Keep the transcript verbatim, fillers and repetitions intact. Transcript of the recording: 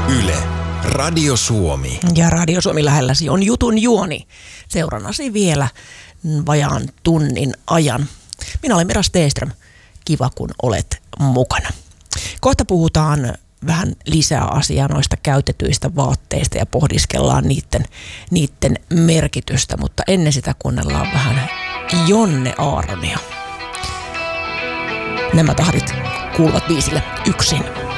Yle, Radio Suomi. Ja Radio Suomi lähelläsi on jutun juoni. Seurannasi vielä vajaan tunnin ajan. Minä olen Mira Stenström. Kiva, kun olet mukana. Kohta puhutaan vähän lisää asiaa noista käytetyistä vaatteista ja pohdiskellaan niiden, niiden merkitystä, mutta ennen sitä kuunnellaan vähän Jonne Aaronia. Nämä tahdit kuuluvat biisille Yksin.